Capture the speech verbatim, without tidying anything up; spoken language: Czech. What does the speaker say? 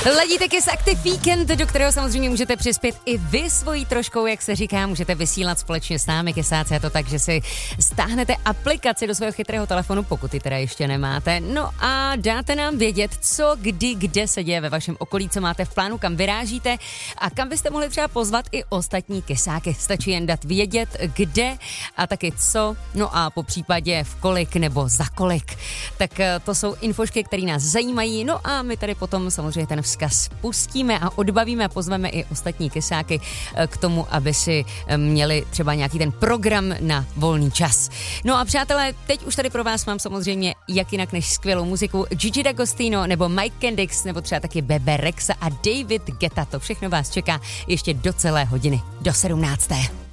Ladíte Kiss Active Weekend, do kterého samozřejmě můžete přispět i vy svojí troškou, jak se říká, můžete vysílat společně s námi. Kissáci je to tak, že si stáhnete aplikaci do svého chytrého telefonu, pokud ji teda ještě nemáte. No a dáte nám vědět, co, kdy, kde se děje ve vašem okolí, co máte v plánu, kam vyrážíte a kam byste mohli třeba pozvat i ostatní kisáky. Stačí jen dát vědět, kde a taky co, no a po případě v kolik nebo za kolik. Tak to jsou infošky, které nás zajímají, no a my tady potom samozřejmě ten vzkaz pustíme a odbavíme a pozveme i ostatní kysáky k tomu, aby si měli třeba nějaký ten program na volný čas. No a přátelé, teď už tady pro vás mám samozřejmě jak jinak než skvělou muziku Gigi D'Agostino nebo Mike Kendricks nebo třeba taky Bebe Rexha a David Guetta. To všechno vás čeká ještě do celé hodiny, do sedmnácté.